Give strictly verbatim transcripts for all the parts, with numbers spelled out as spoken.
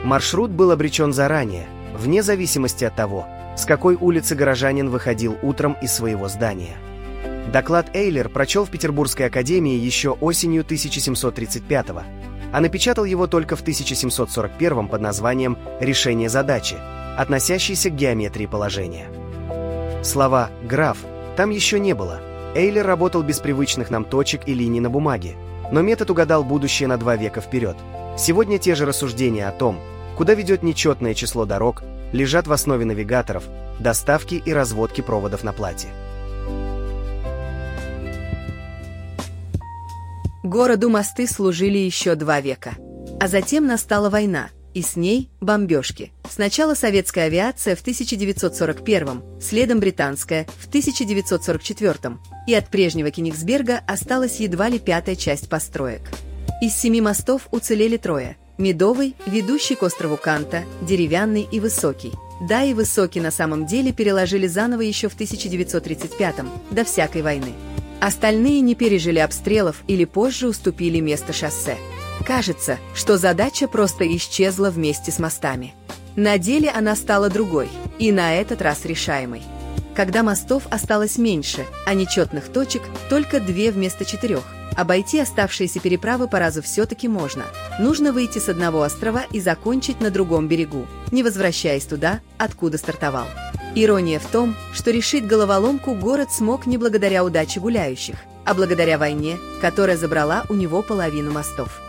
Маршрут был обречен заранее, вне зависимости от того, с какой улицы горожанин выходил утром из своего здания. Доклад Эйлер прочел в Петербургской академии еще осенью тысяча семьсот тридцать пятого, а напечатал его только в тысяча семьсот сорок первом под названием «Решение задачи», относящейся к геометрии положения. Слова «граф» там еще не было. Эйлер работал без привычных нам точек и линий на бумаге, но метод угадал будущее на два века вперед. Сегодня те же рассуждения о том, куда ведет нечетное число дорог, лежат в основе навигаторов, доставки и разводки проводов на плате. Городу мосты служили еще два века. А затем настала война, и с ней бомбежки. Сначала советская авиация в тысяча девятьсот сорок первом, следом британская в тысяча девятьсот сорок четвёртом, и от прежнего Кенигсберга осталась едва ли пятая часть построек. Из семи мостов уцелели трое. Медовый, ведущий к острову Канта, деревянный и высокий. Да, и высокий на самом деле переложили заново еще в тысяча девятьсот тридцать пятом, до всякой войны. Остальные не пережили обстрелов или позже уступили место шоссе. Кажется, что задача просто исчезла вместе с мостами. На деле она стала другой, и на этот раз решаемой. Когда мостов осталось меньше, а нечетных точек только две вместо четырех, обойти оставшиеся переправы по разу все-таки можно. Нужно выйти с одного острова и закончить на другом берегу, не возвращаясь туда, откуда стартовал. Ирония в том, что решить головоломку город смог не благодаря удаче гуляющих, а благодаря войне, которая забрала у него половину мостов.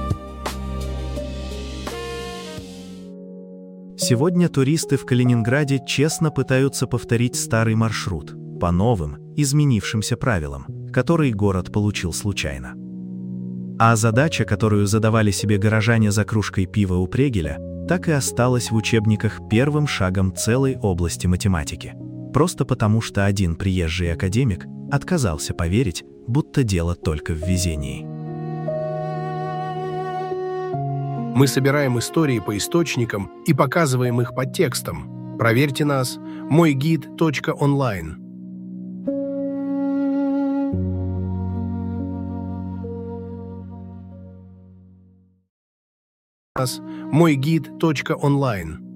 Сегодня туристы в Калининграде честно пытаются повторить старый маршрут по новым, изменившимся правилам, которые город получил случайно. А задача, которую задавали себе горожане за кружкой пива у Прегеля, так и осталась в учебниках первым шагом целой области математики. Просто потому, что один приезжий академик отказался поверить, будто дело только в везении. Мы собираем истории по источникам и показываем их под текстом. Проверьте нас мой гид точка онлайн. мой гид точка онлайн.